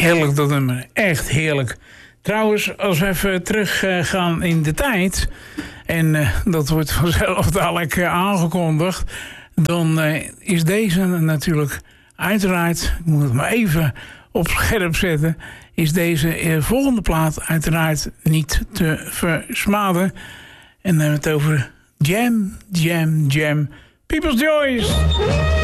Heerlijk dat nummer. Echt heerlijk. Trouwens, als we even terug gaan in de tijd... en dat wordt vanzelf dadelijk aangekondigd... dan is deze natuurlijk uiteraard... ik moet het maar even op scherp zetten... is deze volgende plaat uiteraard niet te versmaden. En dan hebben we het over Jam, Jam, Jam. People's Choice!